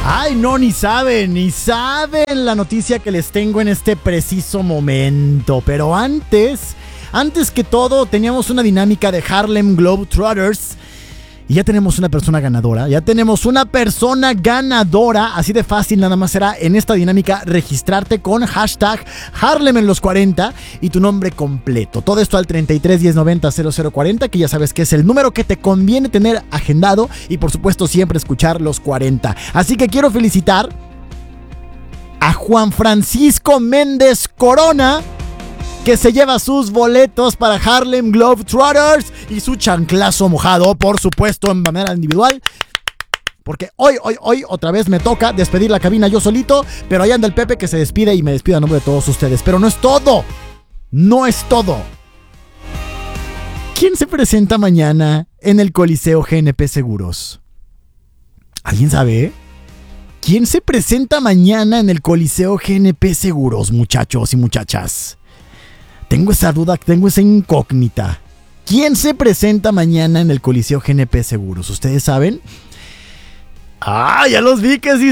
Ay, no, ni saben la noticia que les tengo en este preciso momento. Pero antes que todo, teníamos una dinámica de Harlem Globetrotters. Y ya tenemos una persona ganadora. Así de fácil, nada más será en esta dinámica registrarte con hashtag Harlem en los 40 y tu nombre completo. Todo esto al 33 10 90 0040, que ya sabes que es el número que te conviene tener agendado. Y por supuesto siempre escuchar los 40. Así que quiero felicitar a Juan Francisco Méndez Corona, que se lleva sus boletos para Harlem Globetrotters y su chanclazo mojado, por supuesto, en manera individual. Porque hoy, otra vez me toca despedir la cabina yo solito, pero ahí anda el Pepe que se despide y me despido a nombre de todos ustedes. Pero no es todo. ¿Quién se presenta mañana en el Coliseo GNP Seguros? ¿Alguien sabe? ¿Quién se presenta mañana en el Coliseo GNP Seguros, muchachos y muchachas? Tengo esa duda, tengo esa incógnita. ¿Quién se presenta mañana en el Coliseo GNP Seguros? ¿Ustedes saben? ¡Ah! Ya los vi que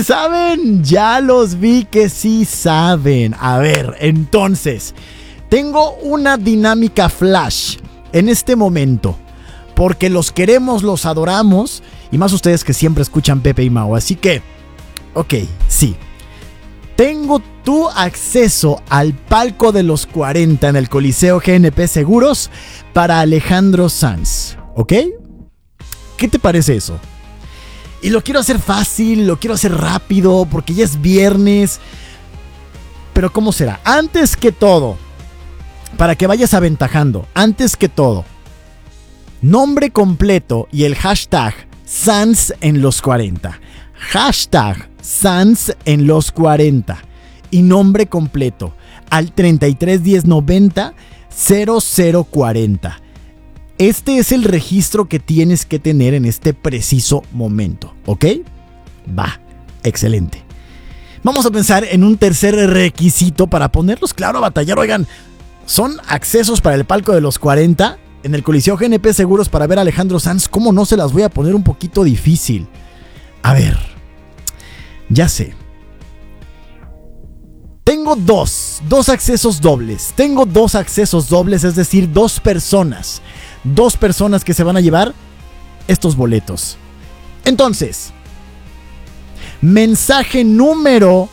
sí saben. A ver, entonces, tengo una dinámica flash en este momento. Porque los queremos, los adoramos. Y más ustedes que siempre escuchan Pepe y Mau. Así que, ok, sí. Tengo tu acceso al palco de los 40 en el Coliseo GNP Seguros para Alejandro Sanz, ¿ok? ¿Qué te parece eso? Y lo quiero hacer fácil, lo quiero hacer rápido, porque ya es viernes. Pero ¿cómo será? Antes que todo, para que vayas aventajando, nombre completo y el hashtag Sanz en los 40. Hashtag Sanz en los 40 y nombre completo al 33 10 90 0040. Este es el registro que tienes que tener en este preciso momento, ¿ok? Va, excelente. Vamos a pensar en un tercer requisito para ponerlos claro a batallar. Oigan, son accesos para el palco de los 40 en el Coliseo GNP Seguros para ver a Alejandro Sanz. ¿Cómo no se las voy a poner un poquito difícil? A ver, ya sé. Tengo dos accesos dobles. Es decir, dos personas que se van a llevar estos boletos. Entonces, mensaje número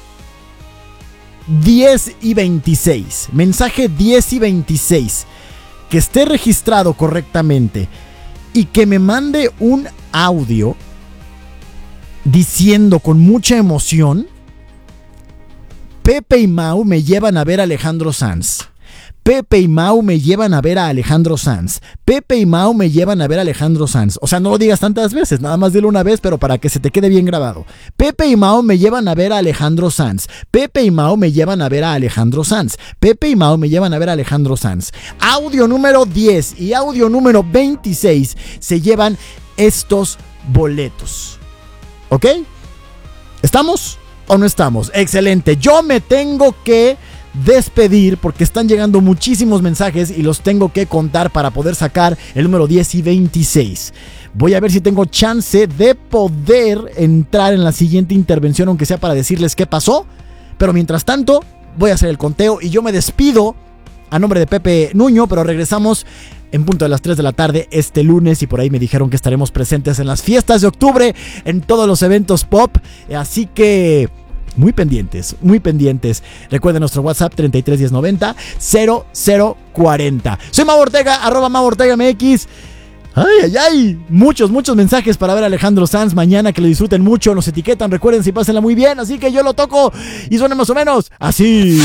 10 y 26. Mensaje 10 y 26. Que esté registrado correctamente y que me mande un audio diciendo con mucha emoción: Pepe y Mau me llevan a ver a Alejandro Sanz. Pepe y Mau me llevan a ver a Alejandro Sanz. Pepe y Mau me llevan a ver a Alejandro Sanz. O sea, no lo digas tantas veces, nada más dilo una vez, pero para que se te quede bien grabado. Pepe y Mau me llevan a ver a Alejandro Sanz. Pepe y Mau me llevan a ver a Alejandro Sanz. Pepe y Mau me llevan a ver a Alejandro Sanz. Audio número 10 y audio número 26 se llevan estos boletos. ¿Ok? ¿Estamos o no estamos? Excelente. Yo me tengo que despedir porque están llegando muchísimos mensajes y los tengo que contar para poder sacar el número 10 y 26. Voy a ver si tengo chance de poder entrar en la siguiente intervención, aunque sea para decirles qué pasó. Pero mientras tanto, voy a hacer el conteo y yo me despido a nombre de Pepe Nuño, pero regresamos en punto de las 3 de la tarde este lunes y por ahí me dijeron que estaremos presentes en las fiestas de octubre, en todos los eventos pop, así que muy pendientes. Recuerden nuestro WhatsApp 33 10 90 0040. Soy Mau Ortega, @MauOrtegaMX. Ay, muchos mensajes para ver a Alejandro Sanz mañana, que lo disfruten mucho, nos etiquetan, recuerden, si pásenla muy bien, así que yo lo toco y suena más o menos así.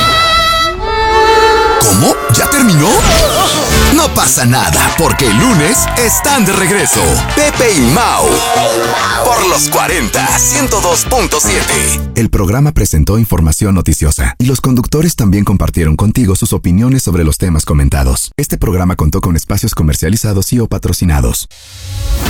¿Cómo? ¿Ya terminó? No pasa nada, porque el lunes están de regreso Pepe y Mau por los 40 102.7. El programa presentó información noticiosa y los conductores también compartieron contigo sus opiniones sobre los temas comentados. Este programa contó con espacios comercializados y o patrocinados.